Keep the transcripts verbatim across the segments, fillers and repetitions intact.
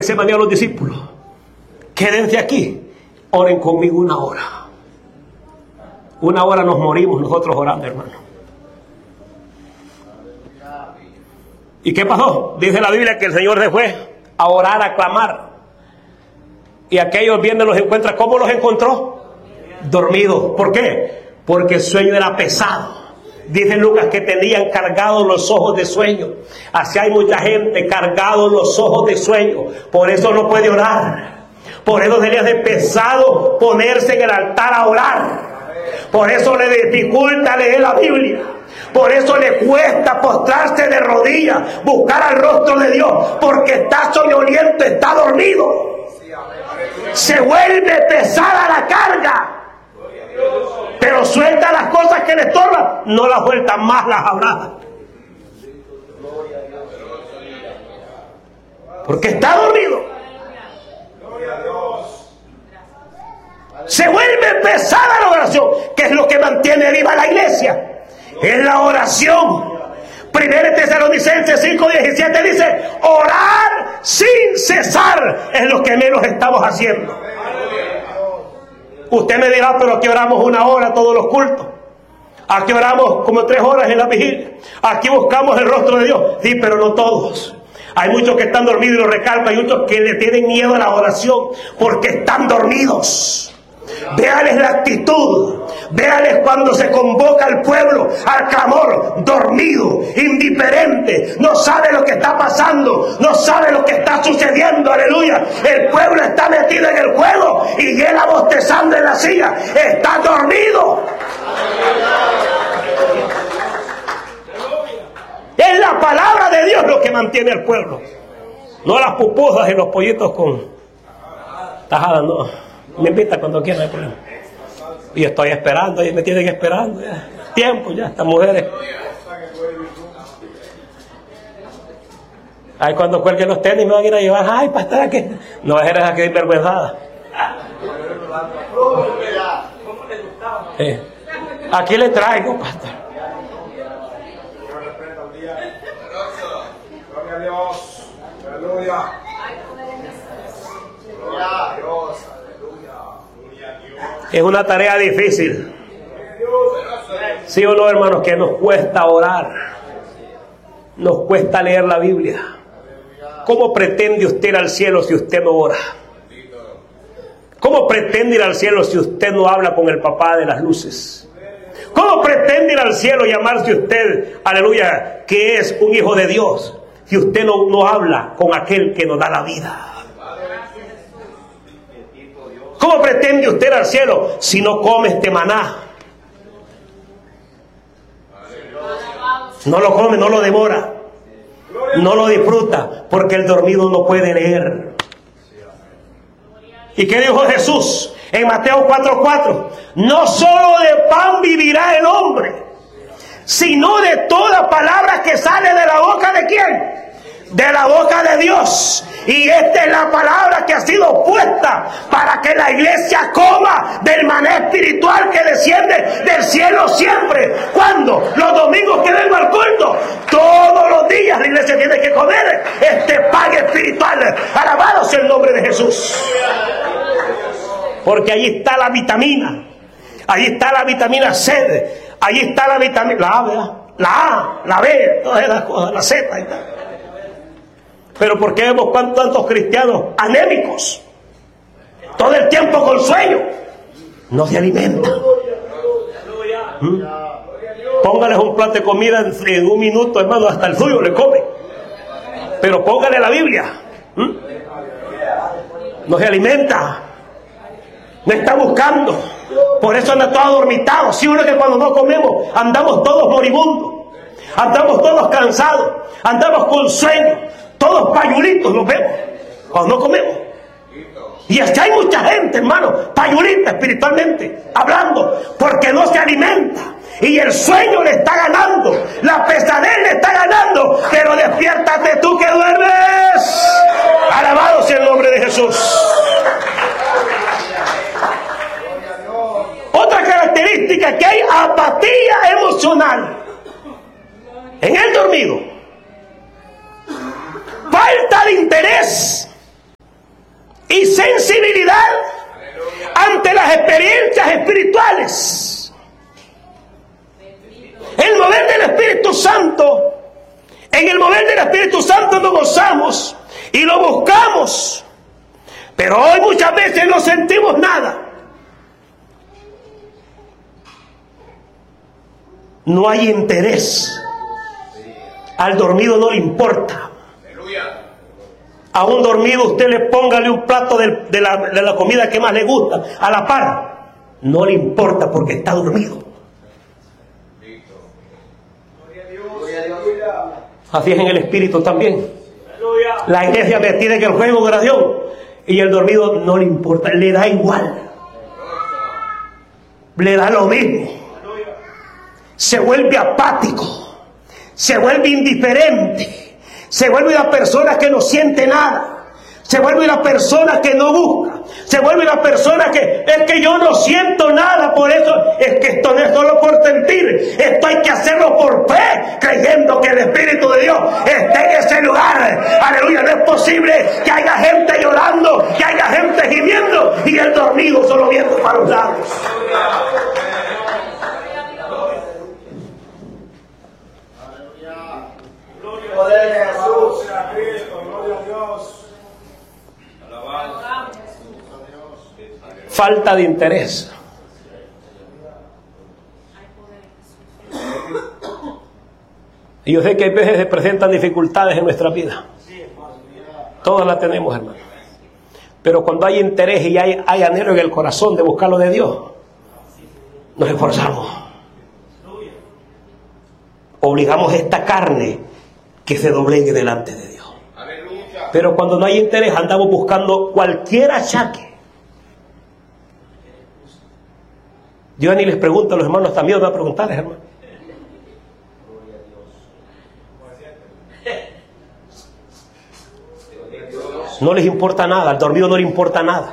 Getsemaní a los discípulos: quédense aquí, oren conmigo una hora. Una hora nos morimos nosotros orando, hermano. ¿Y qué pasó? Dice la Biblia que el Señor se fue a orar, a clamar. Y aquellos vienen, los encuentra. ¿Cómo los encontró? Dormidos. ¿Por qué? Porque el sueño era pesado. Dice Lucas que tenían cargados los ojos de sueño. Así hay mucha gente cargados los ojos de sueño. Por eso no puede orar. Por eso sería de pesado ponerse en el altar a orar. Por eso le dificulta leer la Biblia. Por eso le cuesta postrarse de rodillas, buscar al rostro de Dios, porque está soñoliento, está dormido. Se vuelve pesada la carga. Pero suelta las cosas que le estorban, no las suelta, más las abraza. Porque está dormido. Se vuelve pesada la oración, que es lo que mantiene viva la iglesia. Es la oración. Primera Tesalonicenses cinco diecisiete dice: orar sin cesar es lo que menos estamos haciendo. Usted me dirá: pero aquí oramos una hora todos los cultos, aquí oramos como tres horas en la vigilia, aquí buscamos el rostro de Dios. Sí, pero no todos. Hay muchos que están dormidos y lo recalco. Hay muchos que le tienen miedo a la oración porque están dormidos. Véales la actitud, véales cuando se convoca al pueblo al clamor, dormido, indiferente, no sabe lo que está pasando, no sabe lo que está sucediendo, aleluya. El pueblo está metido en el juego y él bostezando en la silla, está dormido. Es la palabra de Dios lo que mantiene al pueblo, no las pupusas y los pollitos con tajadas, no. Me invita cuando quiera, no hay problema. Y estoy esperando, y me tienen esperando ya. Tiempo ya, estas mujeres. Ay, cuando cuelguen los tenis me van a ir a llevar. Ay, pastor, aquí. No eres a que vergüenzada. Eh, aquí le traigo, pastor. Gloria a Dios. Aleluya. Gloria a Dios. Es una tarea difícil. ¿Sí o no, hermanos? Que nos cuesta orar. Nos cuesta leer la Biblia. ¿Cómo pretende usted ir al cielo si usted no ora? ¿Cómo pretende ir al cielo si usted no habla con el papá de las luces? ¿Cómo pretende ir al cielo y llamarse usted, aleluya, que es un hijo de Dios, si usted no, no habla con aquel que nos da la vida? ¿Cómo pretende usted ir al cielo si no come este maná? No lo come, no lo devora, no lo disfruta, porque el dormido no puede leer. ¿Y qué dijo Jesús en Mateo cuatro cuatro? No solo de pan vivirá el hombre, sino de toda palabra que sale de la boca de ¿quién? De la boca de Dios. Y esta es la palabra que ha sido puesta para que la iglesia coma del maná espiritual que desciende del cielo siempre. ¿Cuándo? Los domingos que vengo al culto. Todos los días la iglesia tiene que comer este pan espiritual. Alabado sea el nombre de Jesús. Porque ahí está la vitamina. Ahí está la vitamina C. Ahí está la vitamina, la A, ¿verdad? La A, la B, todas esas cosas, la Z y tal. Pero ¿por qué vemos tantos cristianos anémicos? Todo el tiempo con sueño. No se alimentan. ¿Mm? Póngales un plato de comida en, en un minuto, hermano, hasta el suyo le come. Pero póngale la Biblia. ¿Mm? No se alimenta. No está buscando. Por eso anda todo adormitado. Si uno que cuando no comemos andamos todos moribundos, andamos todos cansados, andamos con sueño, todos payulitos los vemos cuando no comemos. Y es que hay mucha gente, hermano, payulita espiritualmente hablando, porque no se alimenta. Y el sueño le está ganando, la pesadez le está ganando. Pero despiértate tú que duermes. Alabado sea el nombre de Jesús. Otra característica que hay: apatía emocional en el dormido, falta de interés insensibilidad ante las experiencias espirituales. El mover del Espíritu Santo, en el mover del Espíritu Santo nos gozamos y lo buscamos, pero hoy muchas veces no sentimos nada. No hay interés. Al dormido no le importa. A un dormido usted le póngale un plato de, de, la, de la comida que más le gusta a la par, no le importa porque está dormido. Así es en el espíritu también. La iglesia metida en el juego de oración y el dormido no le importa, le da igual, le da lo mismo. Se vuelve apático, se vuelve indiferente, se vuelve una persona que no siente nada, se vuelve una persona que no busca, se vuelve una persona que es que yo no siento nada, por eso es que esto no es solo por sentir, esto hay que hacerlo por fe, creyendo que el Espíritu de Dios esté en ese lugar. Aleluya. No es posible que haya gente llorando, que haya gente gimiendo y el dormido solo viendo para los lados. Gloria a Jesús, a Cristo, gloria a Dios. Alabanza. Falta de interés. Y yo sé que a veces se presentan dificultades en nuestra vida. Todas las tenemos, hermano. Pero cuando hay interés y hay, hay anhelo en el corazón de buscar lo de Dios, nos esforzamos. Obligamos esta carne que se doblegue delante de Dios. Pero cuando no hay interés, andamos buscando cualquier achaque. Yo ni les pregunto a los hermanos, también voy a preguntarles, hermano. No les importa nada, al dormido no le importa nada.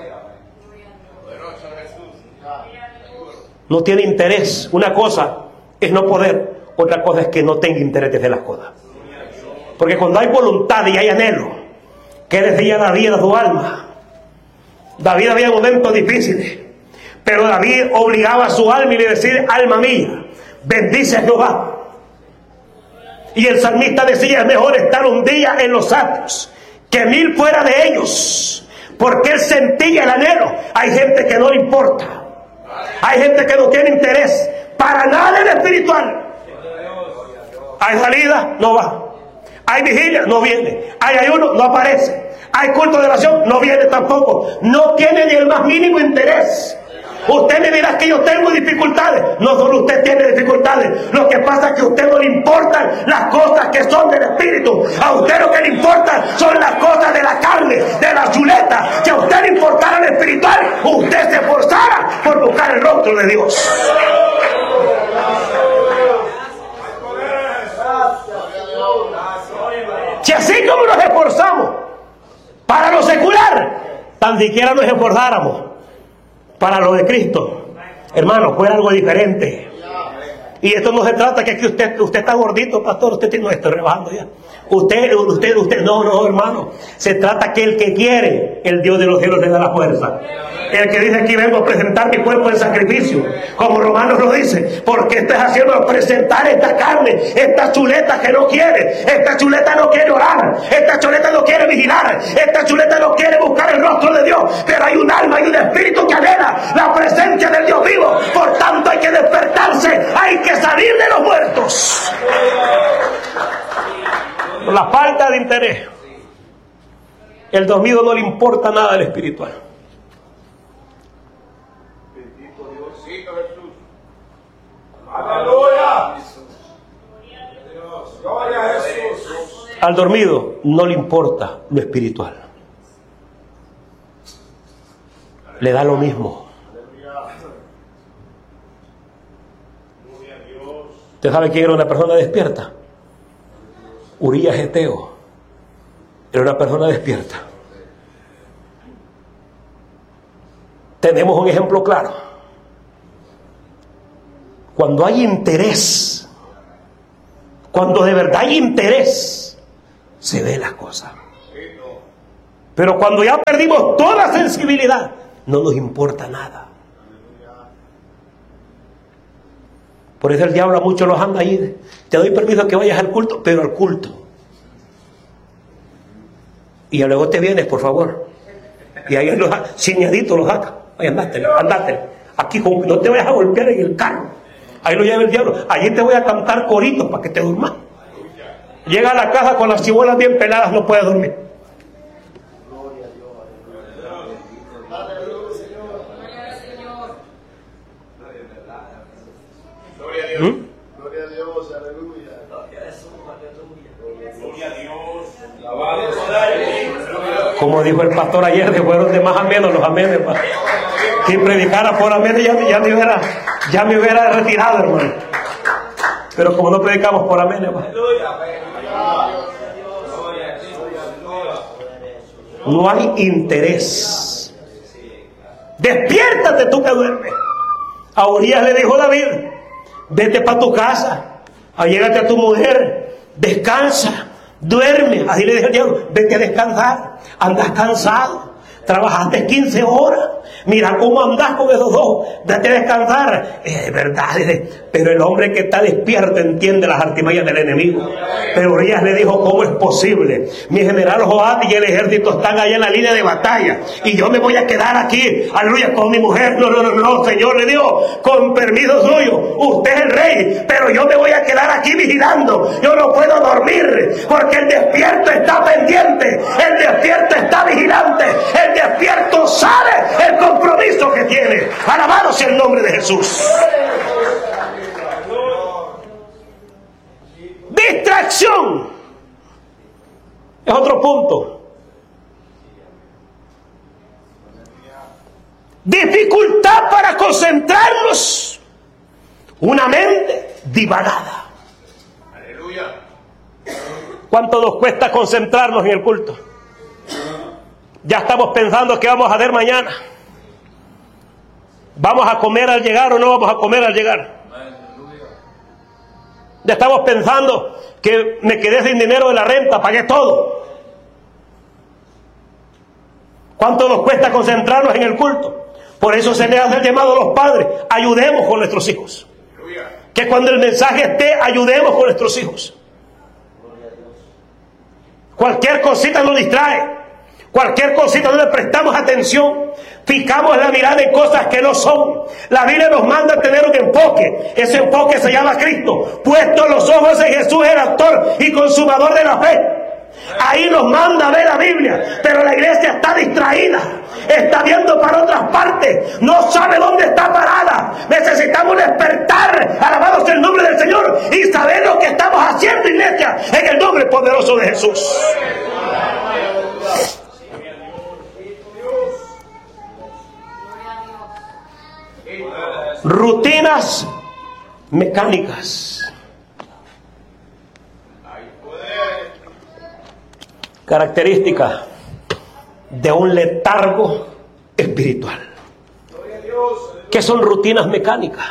No tiene interés. Una cosa es no poder, otra cosa es que no tenga interés de las cosas. Porque cuando hay voluntad y hay anhelo, ¿qué decía David a su alma? David había momentos difíciles, pero David obligaba a su alma y le decía: alma mía, bendice a Jehová. Y el salmista decía: es mejor estar un día en los atrios que mil fuera de ellos, porque él sentía el anhelo. Hay gente que no le importa, hay gente que no tiene interés para nada en espiritual. Hay salida, no va. Hay vigilia, no viene. Hay ayuno, no aparece. Hay culto de oración, no viene tampoco. No tiene ni el más mínimo interés. Usted me dirá que yo tengo dificultades. No solo usted tiene dificultades. Lo que pasa es que a usted no le importan las cosas que son del espíritu. A usted lo que le importan son las cosas de la carne, de la chuleta. Si a usted le importara lo espiritual, usted se esforzara por buscar el rostro de Dios. Si así como nos esforzamos para lo secular, tan siquiera nos esforzáramos para lo de Cristo, hermano, fuera algo diferente. Y esto no se trata que aquí usted, usted está gordito, pastor, usted tiene, no, estoy rebajando ya. Usted, usted, usted, no, no, hermano. Se trata que el que quiere, el Dios de los cielos le da la fuerza. El que dice: aquí vengo a presentar mi cuerpo en sacrificio, como Romanos lo dice, porque estás haciendo presentar esta carne, esta chuleta que no quiere, esta chuleta no quiere orar, esta chuleta no quiere vigilar, esta chuleta no quiere buscar el rostro de Dios, pero hay un alma y un espíritu que anhela la presencia del Dios vivo. Por tanto hay que despertarse, hay que salir de los muertos. Por la falta de interés, el dormido no le importa nada del espiritual. Aleluya. Gloria a Jesús. Al dormido no le importa lo espiritual. Le da lo mismo. ¿Usted sabe quién era una persona despierta? Urías Eteo. Era una persona despierta. Tenemos un ejemplo claro. Cuando hay interés, cuando de verdad hay interés, se ven las cosas. Pero cuando ya perdimos toda sensibilidad, no nos importa nada. Por eso el diablo a muchos los anda ahí. Te doy permiso a que vayas al culto, pero al culto. Y luego te vienes, por favor. Y ahí los ciñaditos los saca. Ay, andate, andate. Aquí no te vayas a golpear en el carro. Ahí lo lleva el diablo. Allí te voy a cantar coritos para que te durmas. Llega a la casa con las chibolas bien peladas, no puede dormir. ¿Mm? Gloria a Dios, aleluya. Gloria a Dios. Como dijo el pastor ayer, de fueron de más a menos los amenes. Quien predicara por amenes ya, ya, me hubiera, ya me hubiera retirado, hermano. Pero como no predicamos por amenes, no hay interés. Despiértate tú que duermes. A Urias le dijo David: vete para tu casa, allégate a tu mujer, descansa, duerme. Así le dijo el diablo: vete a descansar, andas cansado, trabajaste quince horas, mira cómo andas con esos dos, vete a descansar. Es verdad, pero el hombre que está despierto entiende las artimañas del enemigo. Pero Urias le dijo: ¿cómo es posible? Mi general Joab y el ejército están allá en la línea de batalla y yo me voy a quedar aquí, aleluya, con mi mujer. No, no, no, no, Señor le dijo: con permiso suyo, usted es el rey, pero yo me voy a quedar aquí vigilando. Yo no puedo dormir porque el despierto está pendiente, el despierto está vigilante, el despierto sabe el compromiso que tiene. Alabado sea el nombre de Jesús. Distracción es otro punto. Dificultad para concentrarnos, una mente divagada. Aleluya. ¿Cuánto nos cuesta concentrarnos en el culto? Ya estamos pensando qué vamos a hacer mañana. ¿Vamos a comer al llegar o no vamos a comer al llegar? Ya estamos pensando que me quedé sin dinero de la renta, pagué todo. ¿Cuánto nos cuesta concentrarnos en el culto? Por eso se le hace el llamado a los padres: ayudemos con nuestros hijos. Que cuando el mensaje esté, ayudemos con nuestros hijos. Cualquier cosita nos distrae, cualquier cosita no le prestamos atención, fijamos la mirada en cosas que no son. La Biblia nos manda a tener un enfoque. Ese enfoque se llama Cristo. Puesto los ojos en Jesús, el autor y consumador de la fe. Ahí nos manda a ver la Biblia. Pero la iglesia está distraída, está viendo para otras partes, no sabe dónde está parada. Necesitamos despertar, alabado sea el nombre del Señor, y saber lo que estamos haciendo, iglesia, en el nombre poderoso de Jesús. Rutinas mecánicas. Característica de un letargo espiritual. ¿Qué son rutinas mecánicas?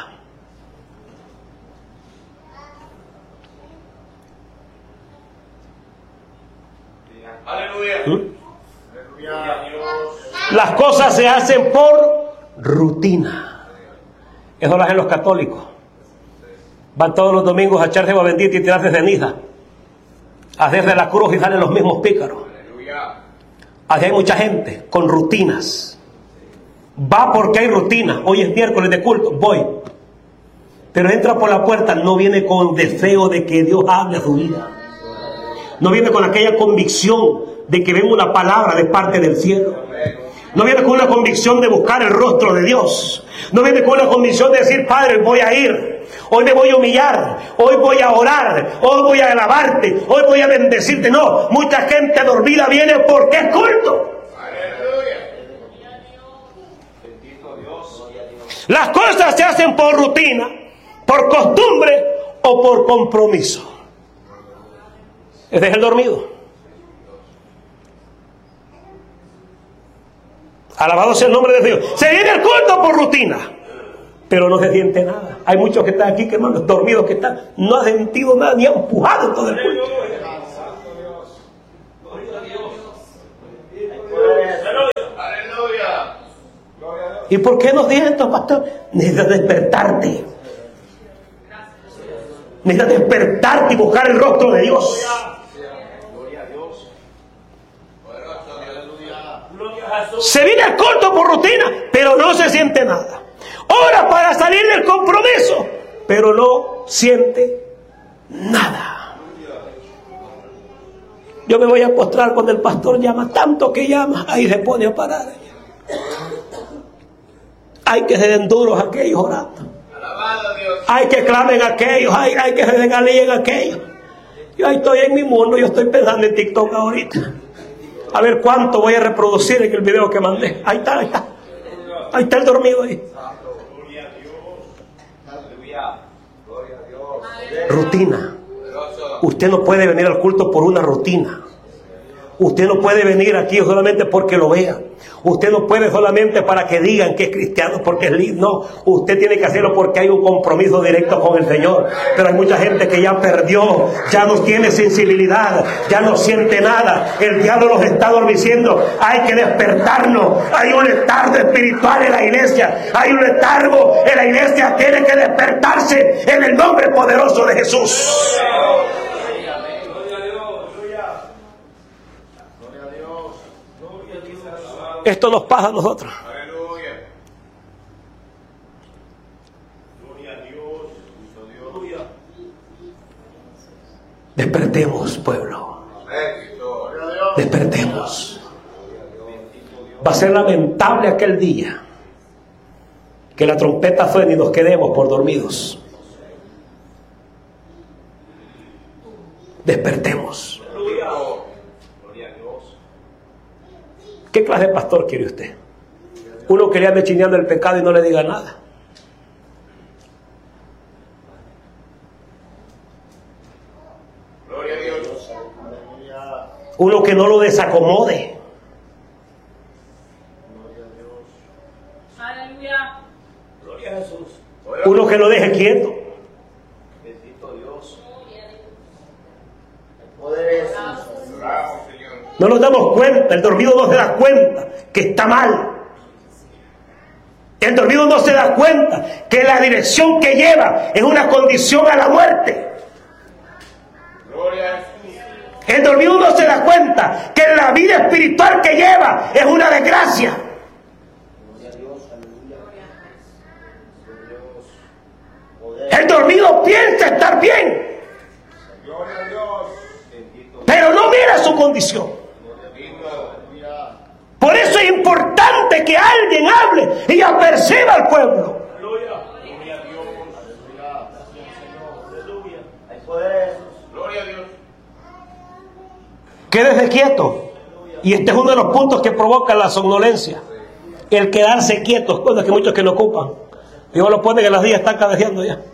¿Mm? Las cosas se hacen por rutina. Eso lo hacen los católicos. Van todos los domingos a echarse agua bendita y tirarse ceniza, a hacerse la cruz y salen los mismos pícaros. Así hay mucha gente con rutinas. Va porque hay rutina. Hoy es miércoles de culto, voy. Pero entra por la puerta, no viene con deseo de que Dios hable a su vida. No viene con aquella convicción de que venga una palabra de parte del cielo. No viene con una convicción de buscar el rostro de Dios. No viene con una convicción de decir: Padre, voy a ir. Hoy me voy a humillar, hoy voy a orar, hoy voy a alabarte, hoy voy a bendecirte. No, mucha gente dormida viene porque es culto. Las cosas se hacen por rutina, por costumbre o por compromiso. Ese es el dormido. Alabado sea el nombre de Dios. Se viene el culto por rutina, pero no se siente nada. Hay muchos que están aquí, que hermanos, dormidos que están, no han sentido nada, ni han empujado todo el culto. ¿Y por qué no siento, pastor? Necesitas despertarte. Necesitas despertarte y buscar el rostro de Dios. Se viene al culto por rutina, pero no se siente nada. Ora para salir del compromiso, pero no siente nada. Yo me voy a postrar cuando el pastor llama, tanto que llama, ahí se pone a parar. Hay que se den duros aquellos orando. Hay que clamen aquellos, hay, hay que se den alíen aquellos. Yo ahí estoy en mi mundo, yo estoy pensando en TikTok ahorita. A ver cuánto voy a reproducir en el video que mandé. Ahí está, ahí está. Ahí está el dormido ahí. Rutina. Usted no puede venir al culto por una rutina. Usted no puede venir aquí solamente porque lo vean. Usted no puede solamente para que digan que es cristiano porque es lindo. No, usted tiene que hacerlo porque hay un compromiso directo con el Señor. Pero hay mucha gente que ya perdió, ya no tiene sensibilidad, ya no siente nada. El diablo nos está adormeciendo. Hay que despertarnos. Hay un letargo espiritual en la iglesia. Hay un letargo en la iglesia. Tiene que despertarse en el nombre poderoso de Jesús. Esto nos pasa a nosotros. Aleluya. Gloria a Dios. Gloria. Despertemos, pueblo. Despertemos. Va a ser lamentable aquel día que la trompeta suene y nos quedemos por dormidos. Despertemos. ¿Qué clase de pastor quiere usted? Uno que le ande chineando el pecado y no le diga nada. Gloria a Dios. Uno que no lo desacomode. Aleluya. Gloria a Jesús. Uno que lo deje quieto. Bendito Dios. No nos damos cuenta, el dormido no se da cuenta que está mal. El dormido no se da cuenta que la dirección que lleva es una condición a la muerte. Gloria a Jesús. El dormido no se da cuenta que la vida espiritual que lleva es una desgracia. El dormido piensa estar bien, Gloria a Dios. pero no mira su condición. Por eso es importante que alguien hable y aperciba al pueblo. Gloria a Dios. Aleluya. Hay poder. Gloria a Dios. Quédese quieto. Y este es uno de los puntos que provoca la somnolencia. El quedarse quieto. Bueno, que muchos que lo ocupan. Dios lo pone que las días están cabeceando ya.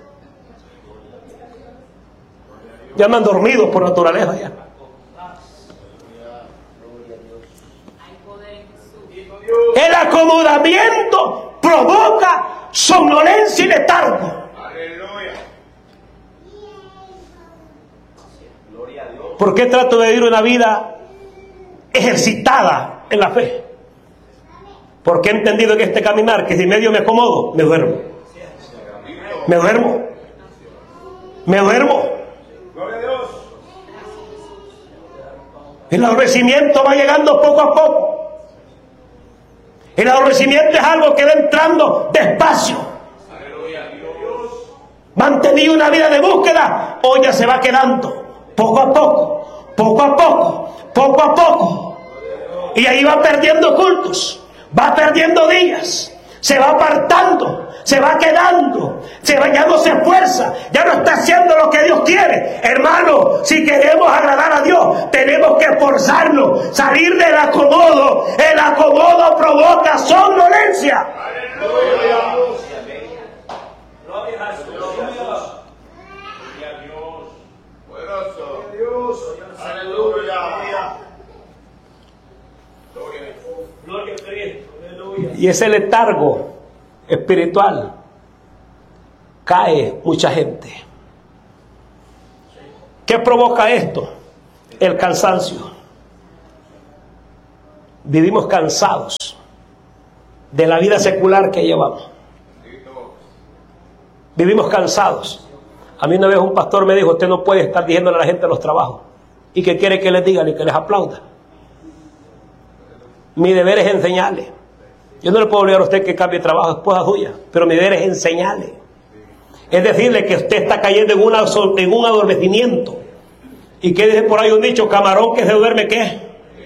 Ya me han dormido por naturaleza ya. El acomodamiento provoca somnolencia y letargo. Aleluya. Gloria a Dios. ¿Por qué trato de vivir una vida ejercitada en la fe? Porque he entendido en este caminar que si medio me acomodo, me duermo. Me duermo. Me duermo. Gloria a Dios. El adormecimiento va llegando poco a poco. El adormecimiento es algo que va entrando despacio. Aleluya. Dios. Mantenido una vida de búsqueda, hoy ya se va quedando. Poco a poco, poco a poco, poco a poco. Y ahí va perdiendo cultos, va perdiendo días, se va apartando, se va quedando, se va, ya no se esfuerza, ya no está haciendo lo que Dios quiere. Hermano, si queremos agradar a Dios, tenemos que esforzarnos, salir del acomodo. El acomodo provoca somnolencia. Aleluya. Gloria a Jesús. Gloria a Dios. Poderoso. Dios. Aleluya. Gloria a Jesús. Gloria a Cristo. Aleluya. Y ese letargo espiritual cae mucha gente. ¿Qué provoca esto? El cansancio. Vivimos cansados. de la vida secular que llevamos. Vivimos cansados. A mí una vez un pastor me dijo: usted no puede estar diciéndole a la gente los trabajos. ¿Y qué quiere que les diga? Ni que les aplauda. Mi deber es enseñarle. Yo no le puedo obligar a usted que cambie de trabajo, es cosa suya, pero mi deber es enseñarle. Es decirle que usted está cayendo en, una, en un adormecimiento. ¿Y qué dice por ahí un dicho? Camarón que se duerme, ¿qué?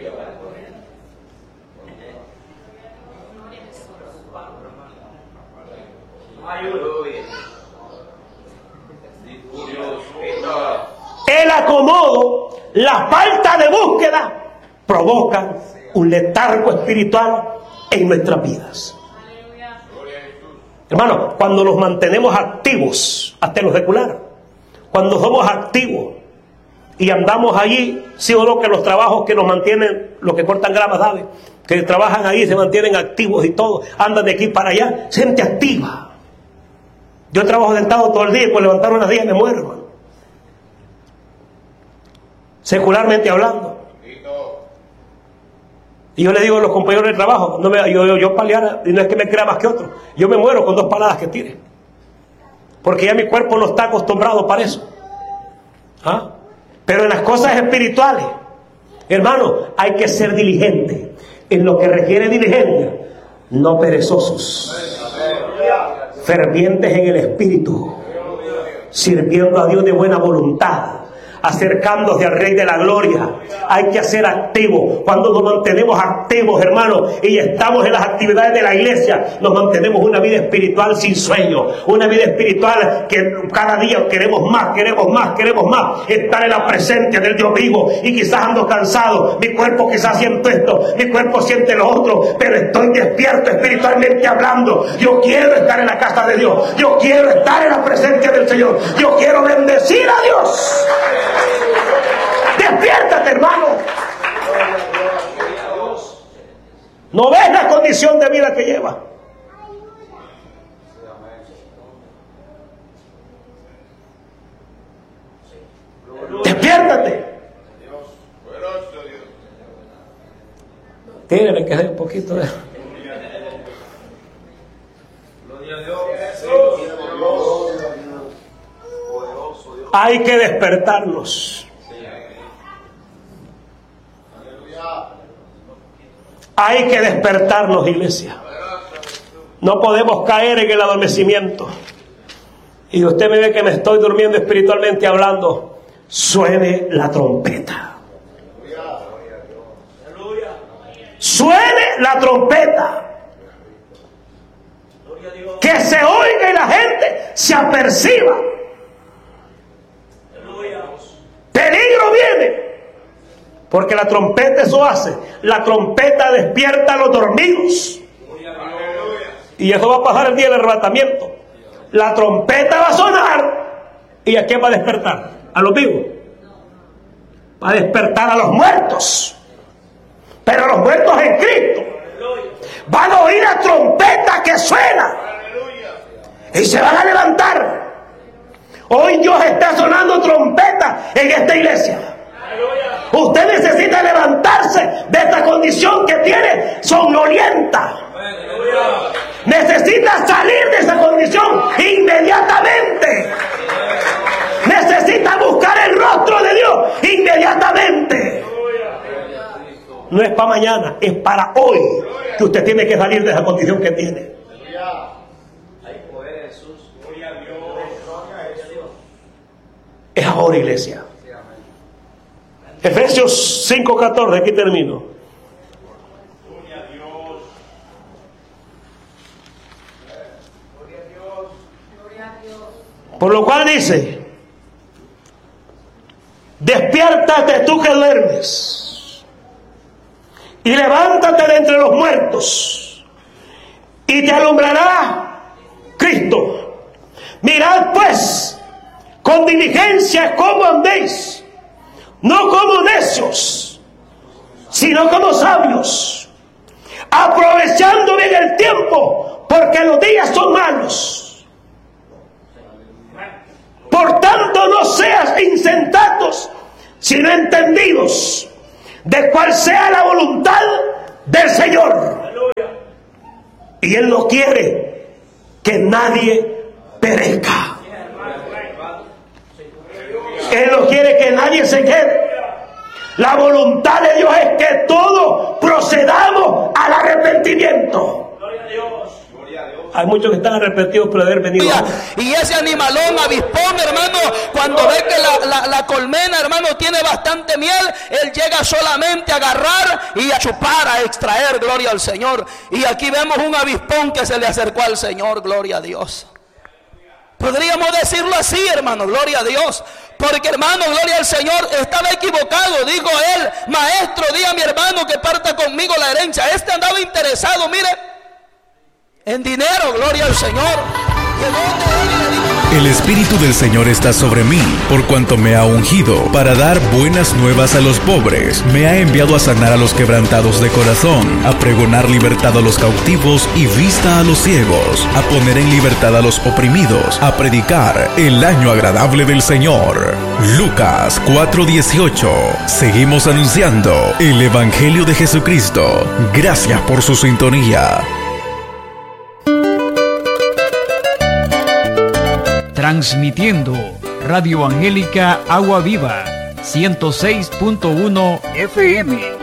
El acomodo, la falta de búsqueda provocan un letargo espiritual en nuestras vidas. Hermano, cuando nos mantenemos activos, hasta en lo secular, cuando somos activos y andamos allí, sí o no, que los trabajos que nos mantienen, los que cortan grama, ¿saben? Que trabajan ahí, se mantienen activos y todo, andan de aquí para allá, gente activa. Yo trabajo sentado todo el día y por levantar unas días me muero, hermano. Secularmente hablando. Y yo le digo a los compañeros de trabajo, no me, yo, yo, yo paliara, y no es que me crea más que otro, yo me muero con dos paladas que tire, porque ya mi cuerpo no está acostumbrado para eso. ¿Ah? Pero en las cosas espirituales, hermano, hay que ser diligente. En lo que requiere diligencia, no perezosos, fervientes en el espíritu, sirviendo a Dios de buena voluntad, acercándose al Rey de la Gloria. Hay que ser activos. Cuando nos mantenemos activos, hermanos, y estamos en las actividades de la iglesia, nos mantenemos una vida espiritual sin sueño, una vida espiritual que cada día queremos más, queremos más, queremos más, estar en la presencia del Dios vivo. Y quizás ando cansado, mi cuerpo quizás siento esto, mi cuerpo siente lo otro, pero estoy despierto espiritualmente hablando. Yo quiero estar en la casa de Dios, yo quiero estar en la presencia del Señor, yo quiero bendecir a Dios. Despiértate, hermano. ¿No ves la condición de vida que lleva? Despiértate. Tírale que sea un poquito de... Hay que despertarnos. Hay que despertarnos, iglesia. No podemos caer en el adormecimiento. Y usted me ve que me estoy durmiendo espiritualmente hablando. Suene la trompeta. Suene la trompeta. Que se oiga y la gente se aperciba. Peligro viene. Porque la trompeta eso hace. La trompeta despierta a los dormidos. Y eso va a pasar el día del arrebatamiento. La trompeta va a sonar. ¿Y a quién va a despertar? ¿A los vivos? Va a despertar a los muertos. Pero los muertos en Cristo van a oír la trompeta que suena. Y se van a levantar. Hoy Dios está sonando trompeta en esta iglesia. Usted necesita levantarse de esta condición que tiene somnolienta. Necesita salir de esa condición inmediatamente. Necesita buscar el rostro de Dios inmediatamente. No es para mañana, es para hoy que usted tiene que salir de esa condición que tiene. Es ahora, iglesia. Efesios cinco catorce, aquí termino. Por lo cual dice: despiértate tú que duermes, y levántate de entre los muertos, y te alumbrará Cristo. Mirad pues con diligencia cómo andéis, no como necios, sino como sabios, aprovechando bien el tiempo, porque los días son malos. Por tanto, no seas insensatos, sino entendidos de cuál sea la voluntad del Señor. Y Él no quiere que nadie perezca. Él no quiere que nadie se quede. La voluntad de Dios es que todos procedamos al arrepentimiento. Gloria a Dios. Hay muchos que están arrepentidos por haber venido. Y ese animalón, avispón, hermano, cuando ve que la, la, la colmena, hermano, tiene bastante miel, él llega solamente a agarrar y a chupar, a extraer, gloria al Señor. Y aquí vemos un avispón que se le acercó al Señor, gloria a Dios. Podríamos decirlo así, hermano, gloria a Dios. Porque, hermano, gloria al Señor, estaba equivocado. Dijo él: maestro, di a mi hermano que parta conmigo la herencia. Este andaba interesado, mire, en dinero, gloria al Señor. El Espíritu del Señor está sobre mí, por cuanto me ha ungido para dar buenas nuevas a los pobres. Me ha enviado a sanar a los quebrantados de corazón, a pregonar libertad a los cautivos y vista a los ciegos, a poner en libertad a los oprimidos, a predicar el año agradable del Señor. Lucas cuatro dieciocho. Seguimos anunciando el Evangelio de Jesucristo. Gracias por su sintonía. Transmitiendo Radio Angélica Agua Viva ciento seis punto uno F M.